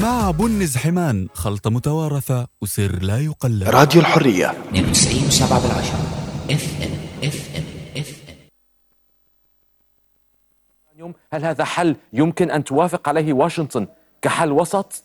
مع بن زحمان، خلطة متوارثة وسر لا يقلد. راديو الحرية 92.7 FM. هل هذا حل يمكن أن توافق عليه واشنطن كحل وسط؟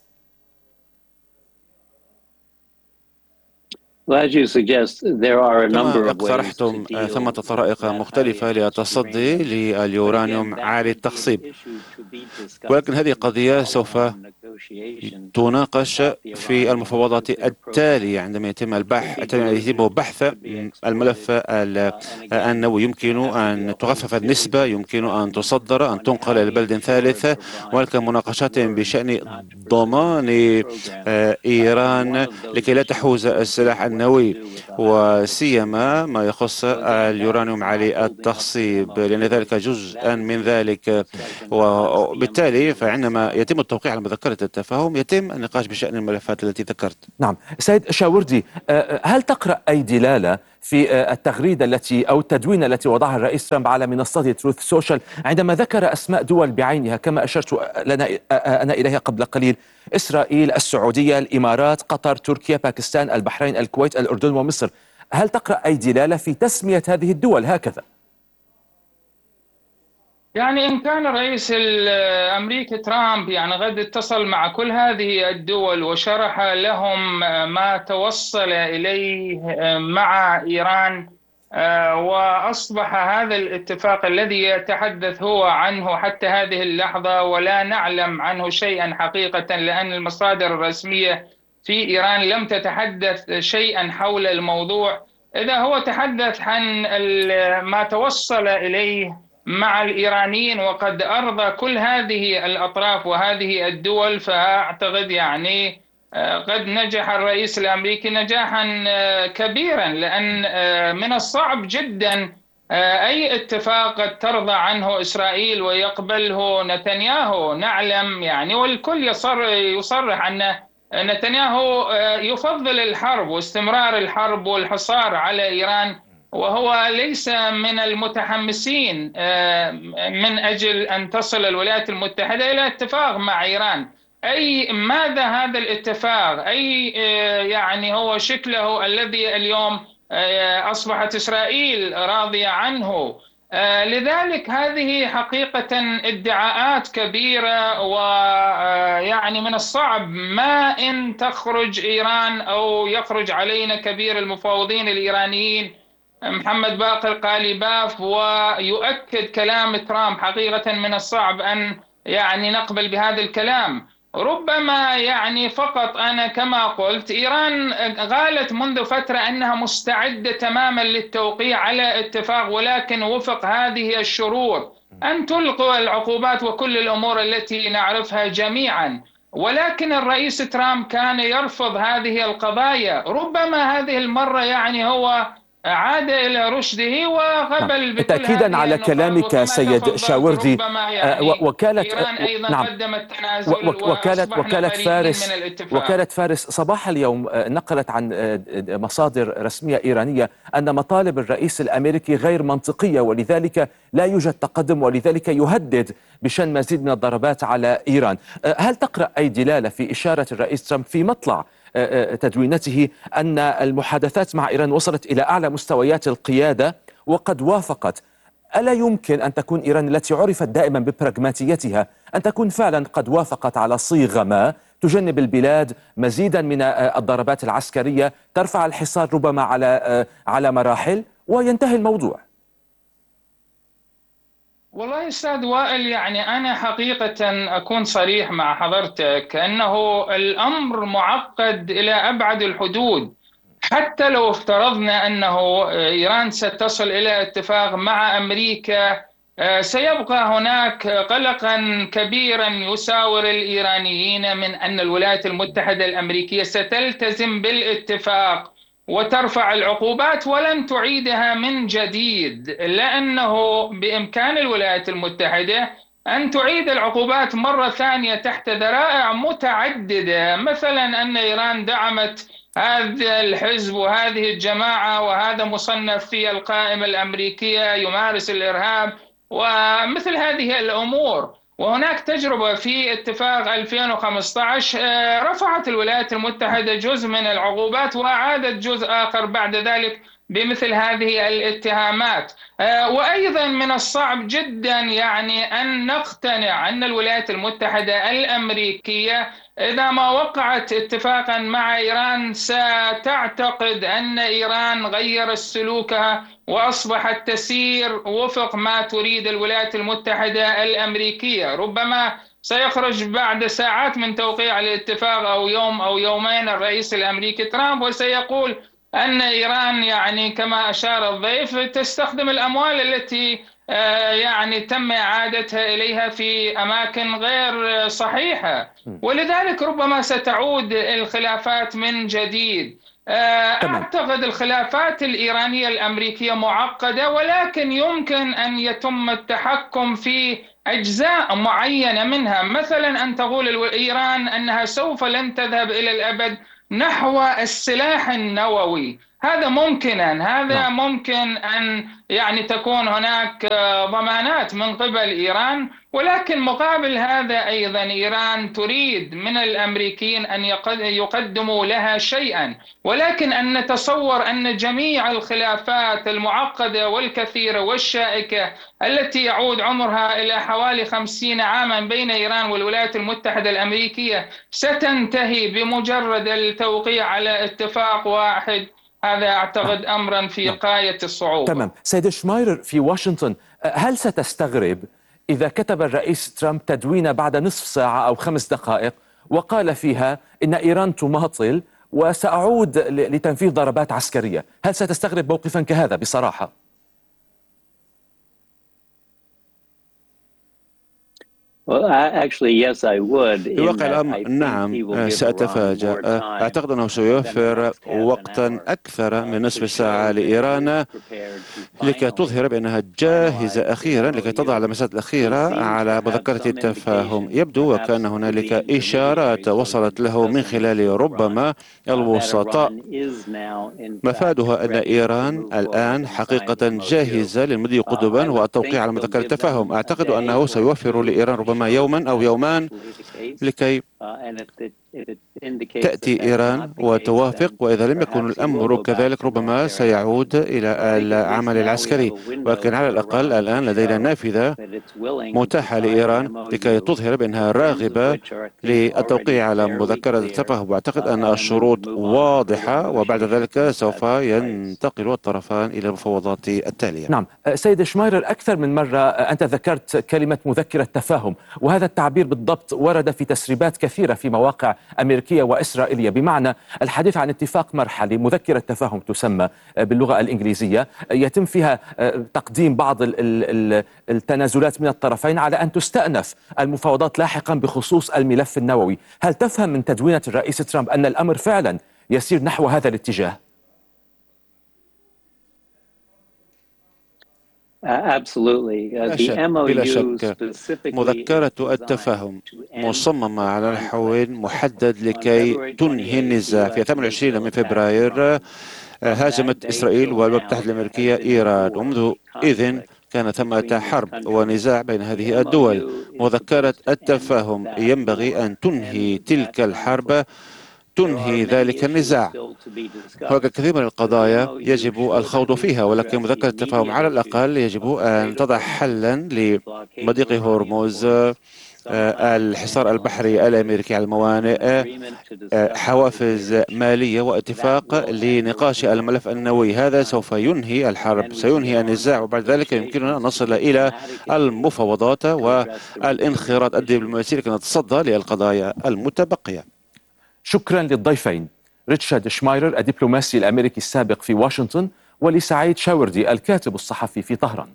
كما اقترحتم ثمة طرائق مختلفة للتصدي لليورانيوم عالي التخصيب، ولكن هذه قضية سوف تناقش في المفاوضات التالية عندما يتم بحث الملف النووي. يمكن أن تخفف النسبة، يمكن أن تصدر، أن تنقل إلى بلد ثالث، ولكن مناقشات بشأن ضمان إيران لكي لا تحوز السلاح النووي، وسيما ما يخص اليورانيوم عالي التخصيب، لأن ذلك جزءا من ذلك. وبالتالي فعندما يتم التوقيع على مذكرة التفاهم يتم النقاش بشأن الملفات التي ذكرت. نعم سيد شاوردي، هل تقرأ أي دلالة في التغريدة أو التدوينة التي وضعها الرئيس ترامب على منصته تروث سوشيال عندما ذكر أسماء دول بعينها كما أشرت أنا إليها قبل قليل: إسرائيل، السعودية، الإمارات، قطر، تركيا، باكستان، البحرين، الكويت، الأردن ومصر؟ هل تقرأ أي دلالة في تسمية هذه الدول هكذا؟ يعني إن كان الرئيس الأمريكي ترامب غد اتصل مع كل هذه الدول وشرح لهم ما توصل إليه مع إيران، وأصبح هذا الاتفاق الذي يتحدث هو عنه حتى هذه اللحظة ولا نعلم عنه شيئا حقيقة، لأن المصادر الرسمية في إيران لم تتحدث شيئا حول الموضوع. إذا هو تحدث عن ما توصل إليه مع الإيرانيين وقد أرضى كل هذه الأطراف وهذه الدول، فأعتقد قد نجح الرئيس الأمريكي نجاحا كبيرا، لأن من الصعب جدا أي اتفاق قد ترضى عنه إسرائيل ويقبله نتنياهو. نعلم والكل يصرح أن نتنياهو يفضل الحرب واستمرار الحرب والحصار على إيران، وهو ليس من المتحمسين من أجل أن تصل الولايات المتحدة إلى اتفاق مع إيران. أي ماذا هذا الاتفاق؟ أي هو شكله الذي اليوم أصبحت إسرائيل راضية عنه. لذلك هذه حقيقة ادعاءات كبيرة، من الصعب ما إن تخرج إيران أو يخرج علينا كبير المفاوضين الإيرانيين محمد باقر قاليباف ويؤكد كلام ترامب. حقيقة من الصعب أن نقبل بهذا الكلام. ربما فقط أنا كما قلت إيران قالت منذ فترة أنها مستعدة تماما للتوقيع على اتفاق، ولكن وفق هذه الشروط أن تلقوا العقوبات وكل الأمور التي نعرفها جميعا. ولكن الرئيس ترامب كان يرفض هذه القضايا. ربما هذه المرة هو عاد إلى رشده وقبل تأكيدا على كلامك سيد شاوردي، وكالة فارس صباح اليوم نقلت عن مصادر رسمية إيرانية أن مطالب الرئيس الأمريكي غير منطقية، ولذلك لا يوجد تقدم، ولذلك يهدد بشن مزيد من الضربات على إيران. هل تقرأ أي دلالة في إشارة الرئيس ترامب في مطلع تدوينته أن المحادثات مع إيران وصلت إلى أعلى مستويات القيادة وقد وافقت؟ ألا يمكن أن تكون إيران التي عرفت دائما ببراغماتيتها أن تكون فعلا قد وافقت على صيغة ما تجنب البلاد مزيدا من الضربات العسكرية، ترفع الحصار ربما على مراحل وينتهي الموضوع؟ والله أستاذ وائل، أنا حقيقة أكون صريح مع حضرتك أنه الأمر معقد إلى أبعد الحدود. حتى لو افترضنا أنه إيران ستصل إلى اتفاق مع أمريكا، سيبقى هناك قلقا كبيرا يساور الإيرانيين من أن الولايات المتحدة الأمريكية ستلتزم بالاتفاق وترفع العقوبات ولن تعيدها من جديد، لأنه بإمكان الولايات المتحدة أن تعيد العقوبات مرة ثانية تحت ذرائع متعددة، مثلا أن إيران دعمت هذا الحزب وهذه الجماعة وهذا مصنف في القائمة الأمريكية يمارس الإرهاب ومثل هذه الأمور. وهناك تجربة في اتفاق 2015 رفعت الولايات المتحدة جزء من العقوبات وأعادت جزء آخر بعد ذلك بمثل هذه الاتهامات. وأيضا من الصعب جدا يعني أن نقتنع أن الولايات المتحدة الأمريكية إذا ما وقعت اتفاقا مع إيران ستعتقد أن إيران غيرت سلوكها وأصبحت تسير وفق ما تريد الولايات المتحدة الأمريكية. ربما سيخرج بعد ساعات من توقيع الاتفاق أو يوم أو يومين الرئيس الأمريكي ترامب وسيقول أن إيران يعني كما أشار الضيف تستخدم الأموال التي يعني تم إعادتها إليها في أماكن غير صحيحة، ولذلك ربما ستعود الخلافات من جديد. أعتقد الخلافات الإيرانية الأمريكية معقدة، ولكن يمكن أن يتم التحكم في أجزاء معينة منها، مثلا أن تقول إيران أنها سوف لن تذهب إلى الأبد نحو السلاح النووي. هذا ممكن أن يعني تكون هناك ضمانات من قبل إيران، ولكن مقابل هذا أيضا إيران تريد من الأمريكيين أن يقدموا لها شيئا. ولكن أن نتصور أن جميع الخلافات المعقدة والكثيرة والشائكة التي يعود عمرها إلى حوالي 50 عاما بين إيران والولايات المتحدة الأمريكية ستنتهي بمجرد التوقيع على اتفاق واحد، هذا أعتقد أمرا في غاية الصعوبة. تمام. سيد شمايرر في واشنطن، هل ستستغرب إذا كتب الرئيس ترامب تدوينة بعد نصف ساعة أو 5 دقائق وقال فيها إن إيران تماطل وسأعود لتنفيذ ضربات عسكرية؟ هل ستستغرب موقفا كهذا بصراحة؟ في واقع الأمر نعم سأتفاجأ. أعتقد أنه سيوفر وقتا أكثر من نصف ساعة لإيران لكي تظهر بأنها جاهزة أخيرا لكي تضع المسات الأخيرة على مذكرة التفاهم. يبدو وكأن هنالك إشارات وصلت له من خلال ربما الوسطاء مفادها أن إيران الآن حقيقة جاهزة للمضي قدما والتوقيع على مذكرة التفاهم. أعتقد أنه سيوفر لإيران ربما يوما أو يومان لكي تأتي إيران وتوافق، وإذا لم يكن الأمر كذلك ربما سيعود إلى العمل العسكري. ولكن على الأقل الآن لدينا نافذة متاحة لإيران لكي تظهر بأنها راغبة للتوقيع على مذكرة التفاهم. وأعتقد أن الشروط واضحة، وبعد ذلك سوف ينتقل الطرفان إلى المفاوضات التالية. نعم سيد شمايرر، أكثر من مرة أنت ذكرت كلمة مذكرة تفاهم، وهذا التعبير بالضبط ورد في تسريبات كثيرة في مواقع أمريكية وإسرائيلية، بمعنى الحديث عن اتفاق مرحلي، مذكرة تفاهم تسمى باللغة الإنجليزية، يتم فيها تقديم بعض التنازلات من الطرفين على أن تستأنف المفاوضات لاحقا بخصوص الملف النووي. هل تفهم من تدوينة الرئيس ترامب أن الأمر فعلا يسير نحو هذا الاتجاه؟ بلا شك مذكرة التفاهم مصممة على نحو محدد لكي تنهي النزاع. في 28 من فبراير هاجمت إسرائيل والولايات المتحدة الأمريكية إيران، ومنذ إذن كان ثمة حرب ونزاع بين هذه الدول. مذكرة التفاهم ينبغي أن تنهي تلك الحرب، تنهي ذلك النزاع. هناك الكثير من القضايا يجب الخوض فيها، ولكن مذكرة التفاهم على الأقل يجب أن تضع حلا لمضيق هرمز، الحصار البحري الأمريكي على الموانئ، حوافز مالية، واتفاق لنقاش الملف النووي. هذا سوف ينهي الحرب، سينهي النزاع، وبعد ذلك يمكننا أن نصل إلى المفاوضات والانخراط الدبلوماسي لكي نتصدى للقضايا المتبقية. شكرا للضيفين ريتشارد شمايرر الدبلوماسي الأمريكي السابق في واشنطن، ولسعيد شاوردي الكاتب الصحفي في طهران.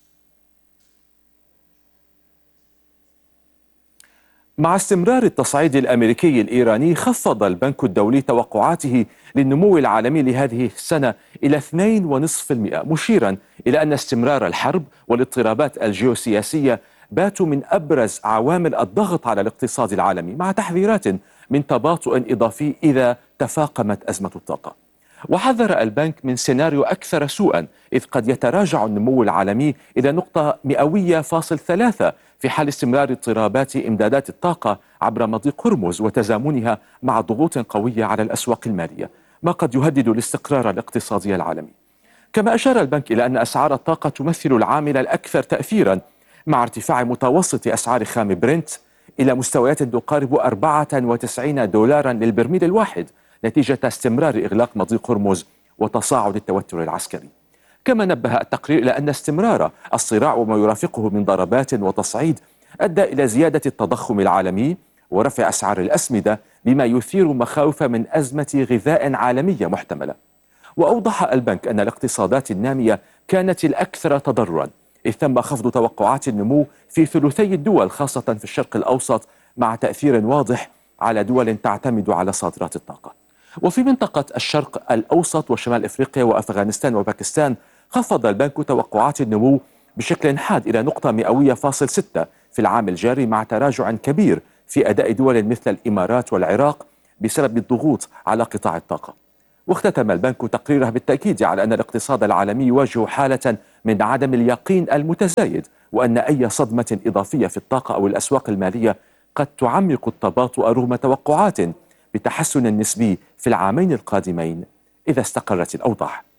مع استمرار التصعيد الأمريكي الإيراني، خفض البنك الدولي توقعاته للنمو العالمي لهذه السنة إلى 2.5%، مشيرا إلى أن استمرار الحرب والاضطرابات الجيوسياسية باتوا من أبرز عوامل الضغط على الاقتصاد العالمي، مع تحذيرات من تباطؤ إضافي إذا تفاقمت أزمة الطاقة. وحذر البنك من سيناريو أكثر سوءا، إذ قد يتراجع النمو العالمي إلى نقطة مئوية فاصل 3 في حال استمرار اضطرابات إمدادات الطاقة عبر مضيق هرمز وتزامنها مع ضغوط قوية على الأسواق المالية، ما قد يهدد الاستقرار الاقتصادي العالمي. كما أشار البنك إلى أن أسعار الطاقة تمثل العامل الأكثر تأثيرا، مع ارتفاع متوسط أسعار خام برنت إلى مستويات تقارب 94 دولارا للبرميل الواحد نتيجة استمرار إغلاق مضيق هرمز وتصاعد التوتر العسكري. كما نبه التقرير إلى أن استمرار الصراع وما يرافقه من ضربات وتصعيد أدى إلى زيادة التضخم العالمي ورفع أسعار الأسمدة، بما يثير مخاوف من أزمة غذاء عالمية محتملة. وأوضح البنك أن الاقتصادات النامية كانت الأكثر تضررا، إذ تم خفض توقعات النمو في ثلثي الدول خاصة في الشرق الأوسط، مع تأثير واضح على دول تعتمد على صادرات الطاقة. وفي منطقة الشرق الأوسط وشمال إفريقيا وأفغانستان وباكستان خفض البنك توقعات النمو بشكل حاد إلى نقطة مئوية فاصل 6 في العام الجاري، مع تراجع كبير في أداء دول مثل الإمارات والعراق بسبب الضغوط على قطاع الطاقة. واختتم البنك تقريره بالتأكيد على أن الاقتصاد العالمي يواجه حالة من عدم اليقين المتزايد، وأن أي صدمة إضافية في الطاقة أو الأسواق المالية قد تعمق التباطؤ رغم توقعات بتحسن نسبي في العامين القادمين إذا استقرت الأوضاع.